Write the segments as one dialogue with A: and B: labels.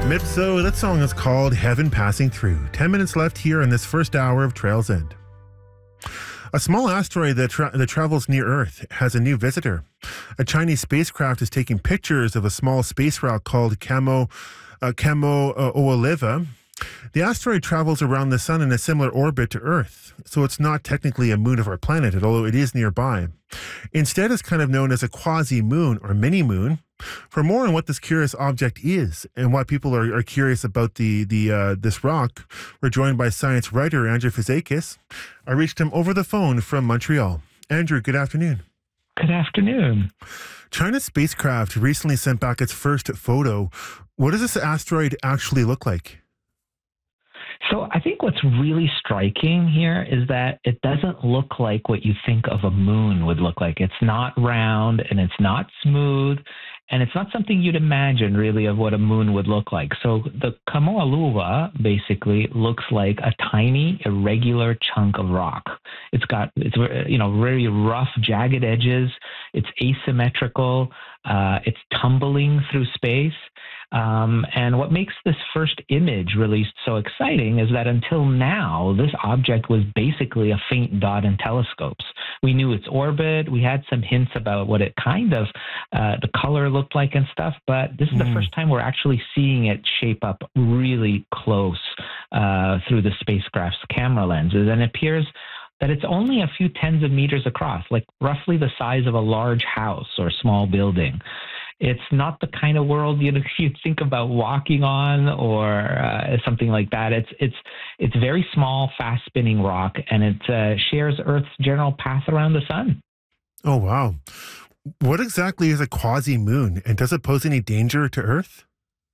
A: Mipso, that song is called Heaven Passing Through. 10 minutes left here in this first hour of Trails End. A small asteroid that travels near Earth has a new visitor. A Chinese spacecraft is taking pictures of a small space rock called Camo Oliva. The asteroid travels around the sun in a similar orbit to Earth, so it's not technically a moon of our planet, although it is nearby. Instead, it's kind of known as a quasi-moon or mini-moon. For more on what this curious object is and why people are curious about this rock, we're joined by science writer Andrew Fazekas. I reached him over the phone from Montreal. Andrew, good afternoon.
B: Good afternoon.
A: China's spacecraft recently sent back its first photo. What does this asteroid actually look like?
B: So I think what's really striking here is that it doesn't look like what you think of a moon would look like. It's not round and it's not smooth, and it's not something you'd imagine really of what a moon would look like. So the Kamoa basically looks like a tiny irregular chunk of rock. It's very rough, jagged edges. It's asymmetrical. It's tumbling through space. And what makes this first image really so exciting is that until now, this object was basically a faint dot in telescopes. We knew its orbit. We had some hints about what it the color looked like and stuff, but this is the first time we're actually seeing it shape up really close through the spacecraft's camera lenses. And it appears that it's only a few tens of meters across, like roughly the size of a large house or small building. It's not the kind of world you'd think about walking on or something like that. It's very small, fast spinning rock, and it shares Earth's general path around the sun.
A: Oh, wow. What exactly is a quasi-moon, and does it pose any danger to Earth?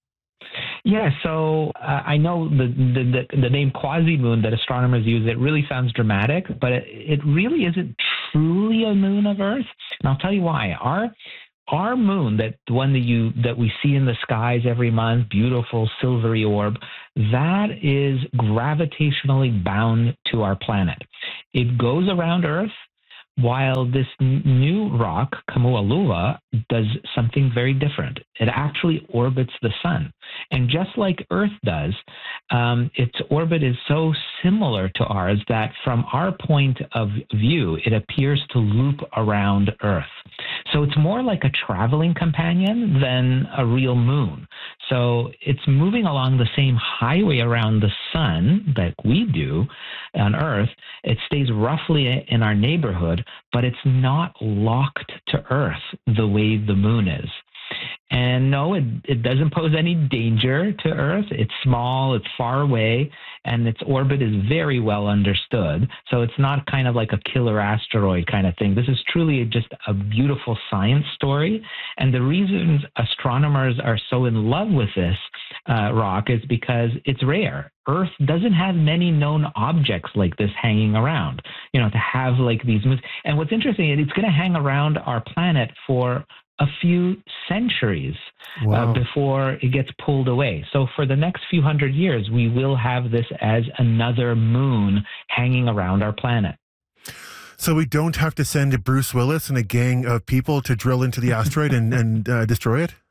B: Yeah, so I know the name quasi-moon that astronomers use, it really sounds dramatic, but it really isn't truly a moon of Earth. And I'll tell you why. Our moon, that we see in the skies every month, beautiful silvery orb, that is gravitationally bound to our planet. It goes around Earth, while this new rock, Kamoa, does something very different. It actually orbits the sun. And just like Earth does, its orbit is so similar to ours that from our point of view, it appears to loop around Earth. So it's more like a traveling companion than a real moon. So it's moving along the same highway around the sun that we do on Earth. It stays roughly in our neighborhood, but it's not locked to Earth the way the moon is. And no, it doesn't pose any danger to Earth. It's small, it's far away, and its orbit is very well understood. So it's not kind of like a killer asteroid kind of thing. This is truly just a beautiful science story. And the reasons astronomers are so in love with this rock is because it's rare. Earth doesn't have many known objects like this hanging around, to have like these moons. And what's interesting, it's going to hang around our planet for a few centuries before it gets pulled away. So for the next few hundred years, we will have this as another moon hanging around our planet.
A: So we don't have to send Bruce Willis and a gang of people to drill into the asteroid and destroy it?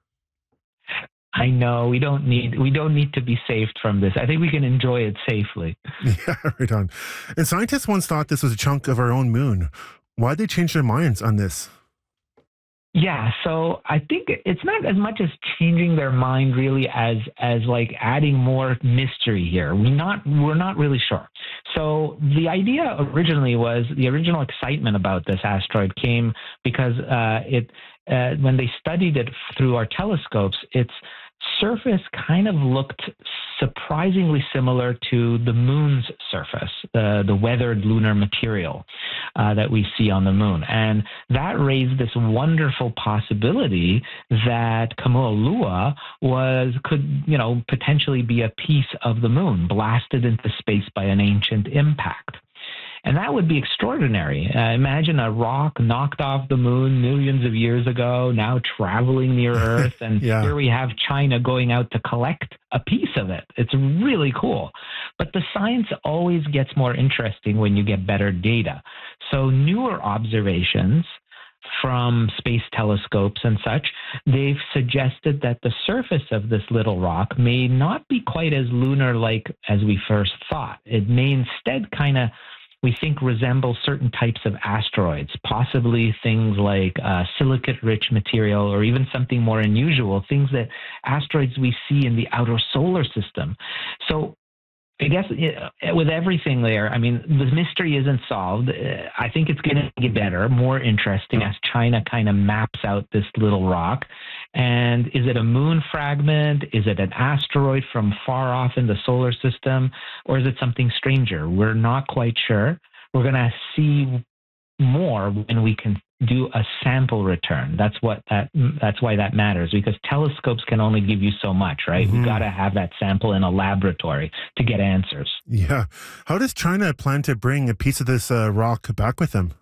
B: I know we don't need to be saved from this. I think we can enjoy it safely.
A: Yeah, right on. And scientists once thought this was a chunk of our own moon. Why'd they change their minds on this?
B: Yeah, so I think it's not as much as changing their mind really as like adding more mystery here. We're not really sure. So the idea originally was the original excitement about this asteroid came because when they studied it through our telescopes, its surface kind of looked surprisingly similar to the moon's surface, the weathered lunar material that we see on the moon. And that raised this wonderful possibility that Kamoa could potentially be a piece of the moon blasted into space by an ancient impact. And that would be extraordinary. Imagine a rock knocked off the moon millions of years ago, now traveling near Earth. And Here we have China going out to collect a piece of it. It's really cool. But the science always gets more interesting when you get better data. So newer observations from space telescopes and such, they've suggested that the surface of this little rock may not be quite as lunar-like as we first thought. It may instead kind of, we think, resemble certain types of asteroids, possibly things like silicate-rich material, or even something more unusual, things that asteroids we see in the outer solar system. So I guess with everything there, I mean, the mystery isn't solved. I think it's going to get better, more interesting as China kind of maps out this little rock. And is it a moon fragment? Is it an asteroid from far off in the solar system? Or is it something stranger? We're not quite sure. We're going to see more when we can do a sample return. That's why that matters, because telescopes can only give you so much, right?
A: Mm-hmm.
B: We've got to have that sample in a laboratory to get answers.
A: Yeah. How does China plan to bring a piece of this rock back with them?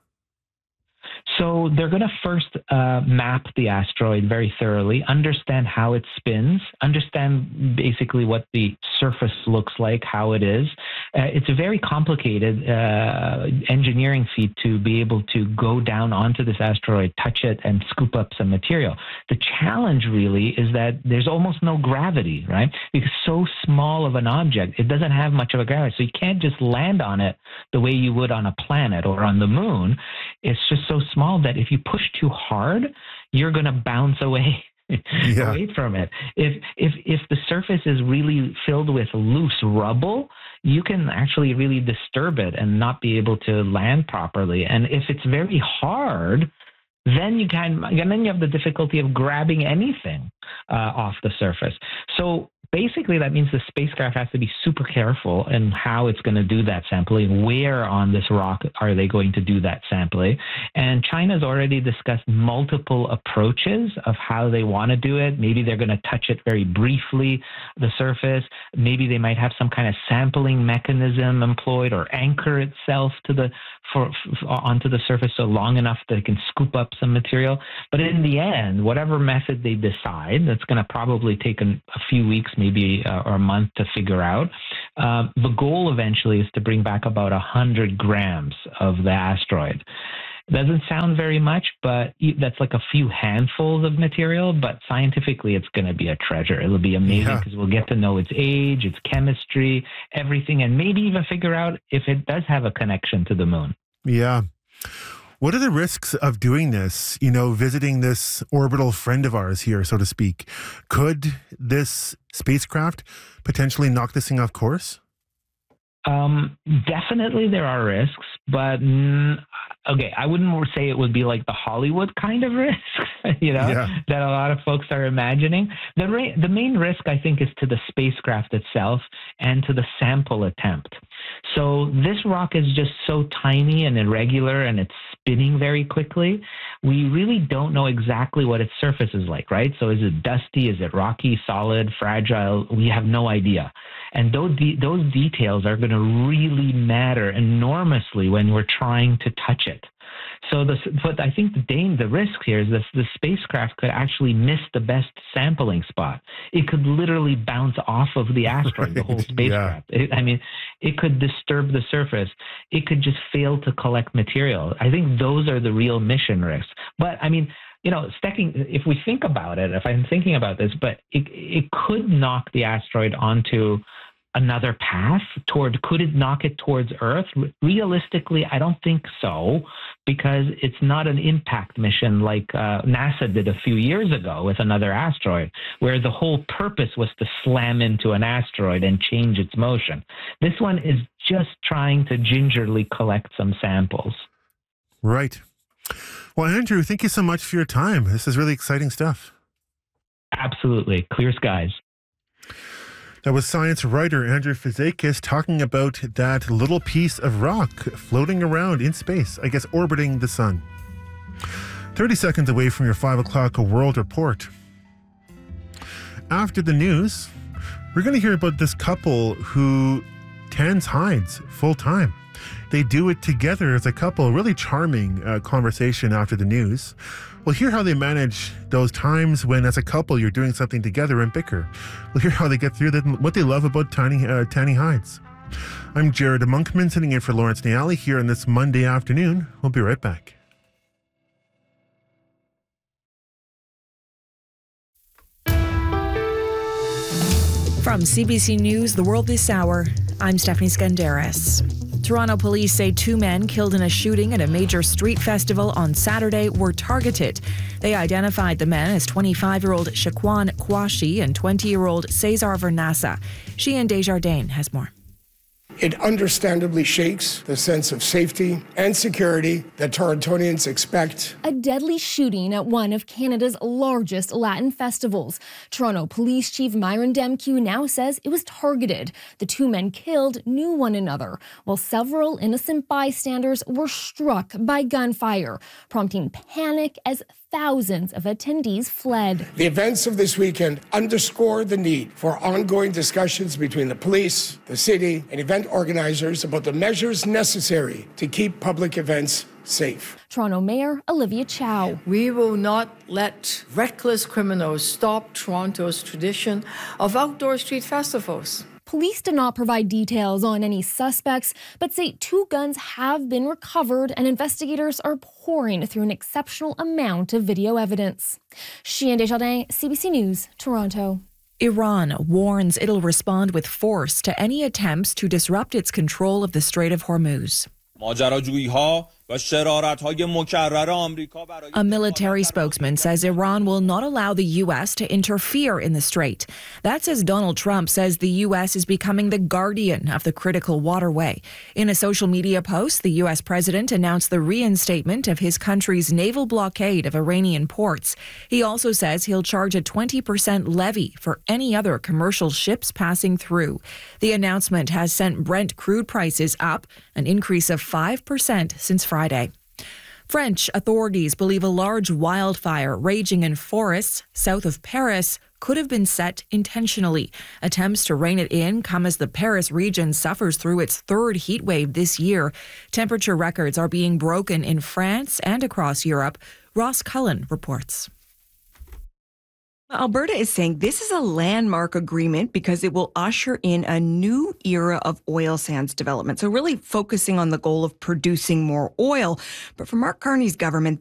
B: So they're going to first map the asteroid very thoroughly, understand how it spins, understand basically what the surface looks like, how it is. It's a very complicated engineering feat to be able to go down onto this asteroid, touch it, and scoop up some material. The challenge really is that there's almost no gravity, right? Because so small of an object, it doesn't have much of a gravity. So you can't just land on it the way you would on a planet or on the moon. It's just so small that if you push too hard, you're going to bounce away. Away from it. If the surface is really filled with loose rubble, you can actually really disturb it and not be able to land properly. And if it's very hard, then you have the difficulty of grabbing anything off the surface. So basically, that means the spacecraft has to be super careful in how it's going to do that sampling. Where on this rock are they going to do that sampling? And China's already discussed multiple approaches of how they want to do it. Maybe they're going to touch it very briefly, the surface. Maybe they might have some kind of sampling mechanism employed, or anchor itself to onto the surface so long enough that it can scoop up some material. But in the end, whatever method they decide, that's going to probably take a few weeks, maybe or a month to figure out. The goal eventually is to bring back about 100 grams of the asteroid. Doesn't sound very much, but that's like a few handfuls of material, but scientifically it's going to be a treasure. It'll be amazing because we'll get to know its age, its chemistry, everything, and maybe even figure out if it does have a connection to the moon.
A: Yeah. What are the risks of doing this, visiting this orbital friend of ours here, so to speak? Could this spacecraft potentially knock this thing off course?
B: Definitely there are risks, but okay, I wouldn't say it would be like the Hollywood kind of risk, that a lot of folks are imagining. The main risk, I think, is to the spacecraft itself and to the sample attempt. So this rock is just so tiny and irregular, and it's spinning very quickly. We really don't know exactly what its surface is like, right? So is it dusty? Is it rocky, solid, fragile? We have no idea. And those details are going to really matter enormously when we're trying to touch it. So but I think the risk here is that the spacecraft could actually miss the best sampling spot. It could literally bounce off of the asteroid, the whole spacecraft. It could disturb the surface. It could just fail to collect material. I think those are the real mission risks. But if we think about it, if I'm thinking about this, but it could knock the asteroid onto another path could it knock it towards Earth? Realistically, I don't think so, because it's not an impact mission like NASA did a few years ago with another asteroid, where the whole purpose was to slam into an asteroid and change its motion. This one is just trying to gingerly collect some samples.
A: Right. Well, Andrew, thank you so much for your time. This is really exciting stuff.
B: Absolutely. Clear skies.
A: That was science writer Andrew Fazekas talking about that little piece of rock floating around in space, I guess orbiting the sun. 30 seconds away from your 5 o'clock World Report. After the news, we're going to hear about this couple who tans hides full time. They do it together as a couple. Really charming conversation after the news. We'll hear how they manage those times when, as a couple, you're doing something together and bicker. We'll hear how they get through that and what they love about tanning hides. I'm Jared Monkman, sitting in for Lawrence Niali here on this Monday afternoon. We'll be right back.
C: From CBC News, The World This Hour, I'm Stephanie Skandaris. Toronto police say 2 men killed in a shooting at a major street festival on Saturday were targeted. They identified the men as 25-year-old Shaquan Kwashi and 20-year-old Cesar Vernassa. Sheehan Desjardins has more.
D: It understandably shakes the sense of safety and security that Torontonians expect.
E: A deadly shooting at one of Canada's largest Latin festivals. Toronto Police Chief Myron Demkiw now says it was targeted. The 2 men killed knew one another, while several innocent bystanders were struck by gunfire, prompting panic as thousands of attendees fled.
D: The events of this weekend underscore the need for ongoing discussions between the police, the city, and event organizers about the measures necessary to keep public events safe.
E: Toronto Mayor Olivia Chow.
F: We will not let reckless criminals stop Toronto's tradition of outdoor street festivals.
E: Police did not provide details on any suspects, but say 2 guns have been recovered and investigators are pouring through an exceptional amount of video evidence. Sheehan Desjardins, CBC News, Toronto.
C: Iran warns it'll respond with force to any attempts to disrupt its control of the Strait of Hormuz. A military spokesman says Iran will not allow the U.S. to interfere in the strait. That's as Donald Trump says the U.S. is becoming the guardian of the critical waterway. In a social media post, the U.S. president announced the reinstatement of his country's naval blockade of Iranian ports. He also says he'll charge a 20% levy for any other commercial ships passing through. The announcement has sent Brent crude prices up, an increase of 5% since Friday. French authorities believe a large wildfire raging in forests south of Paris could have been set intentionally. Attempts to rein it in come as the Paris region suffers through its 3rd heat wave this year. Temperature records are being broken in France and across Europe. Ross Cullen reports.
G: Alberta is saying this is a landmark agreement because it will usher in a new era of oil sands development. So really focusing on the goal of producing more oil. But for Mark Carney's government,